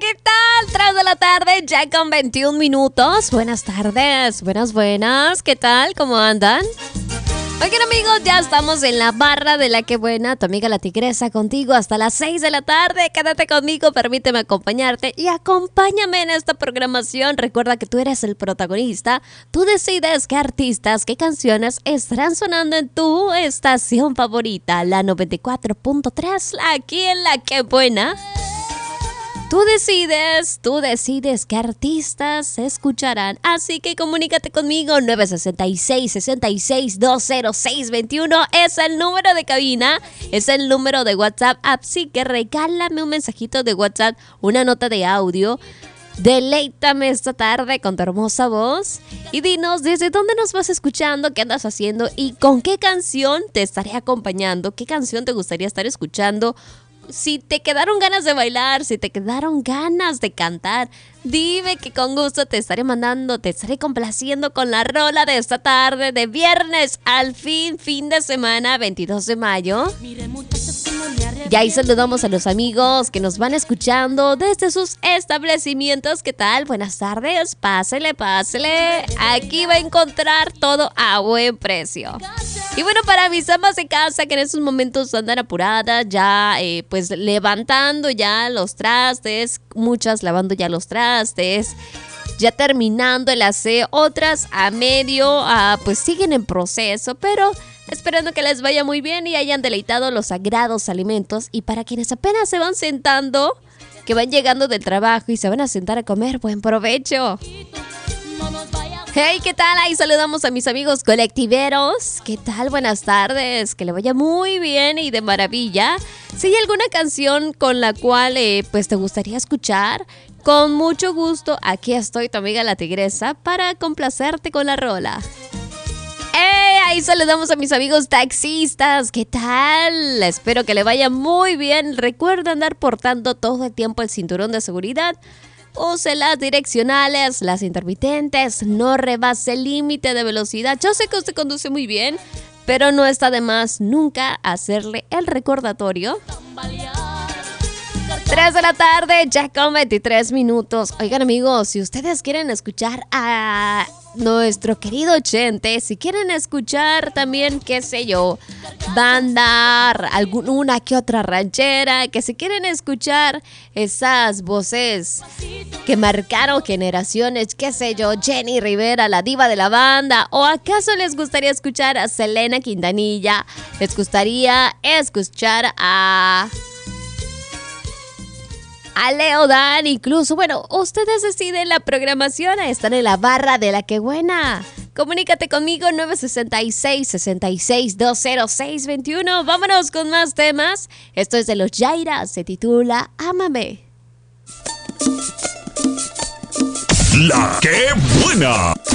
¿qué tal? 3 de la tarde, ya con 21 minutos. Buenas tardes, buenas. ¿Qué tal? ¿Cómo andan? Oigan, amigos, ya estamos en la barra de La Que Buena, tu amiga la Tigresa, contigo hasta las 6 de la tarde. Quédate conmigo, permíteme acompañarte y acompáñame en esta programación. Recuerda que tú eres el protagonista. Tú decides qué artistas, qué canciones estarán sonando en tu estación favorita, la 94.3, aquí en La Que Buena. Tú decides qué artistas se escucharán. Así que comunícate conmigo, 966-66-20621. Es el número de cabina, es el número de WhatsApp. Así que regálame un mensajito de WhatsApp, una nota de audio. Deleítame esta tarde con tu hermosa voz y dinos desde dónde nos vas escuchando, qué andas haciendo y con qué canción te estaré acompañando, qué canción te gustaría estar escuchando. Si te quedaron ganas de bailar, si te quedaron ganas de cantar, dime que con gusto te estaré mandando, te estaré complaciendo con la rola de esta tarde de viernes, al fin de semana, 22 de mayo. Y ahí saludamos a los amigos que nos van escuchando desde sus establecimientos. ¿Qué tal? Buenas tardes, pásele. Aquí va a encontrar todo a buen precio. Y bueno, para mis amas de casa que en estos momentos andan apuradas, ya pues levantando ya los trastes, muchas lavando ya los trastes, ya terminando el aseo, otras a medio, pues siguen en proceso, pero esperando que les vaya muy bien y hayan deleitado los sagrados alimentos. Y para quienes apenas se van sentando, que van llegando del trabajo y se van a sentar a comer, buen provecho. Hey, ¿qué tal? Ahí saludamos a mis amigos colectiveros. ¿Qué tal? Buenas tardes. Que le vaya muy bien y de maravilla. Si hay alguna canción con la cual pues te gustaría escuchar, con mucho gusto, aquí estoy, tu amiga la Tigresa, para complacerte con la rola. ¡Hey! Ahí saludamos a mis amigos taxistas. ¿Qué tal? Espero que le vaya muy bien. Recuerda andar portando todo el tiempo el cinturón de seguridad. Use las direccionales, las intermitentes, no rebase el límite de velocidad. Yo sé que usted conduce muy bien, pero no está de más nunca hacerle el recordatorio. 3 de la tarde, ya con 23 minutos. Oigan, amigos, si ustedes quieren escuchar a nuestro querido Chente, si quieren escuchar también, qué sé yo, banda, una que otra ranchera, que si quieren escuchar esas voces que marcaron generaciones, qué sé yo, Jenny Rivera, la diva de la banda, o acaso les gustaría escuchar a Selena Quintanilla, les gustaría escuchar a Leo Dan, incluso, bueno, ustedes deciden la programación, están en la barra de La Que Buena. Comunícate conmigo, 966-66-20621. Vámonos con más temas. Esto es de los Yaira, se titula Ámame. La Que Buena.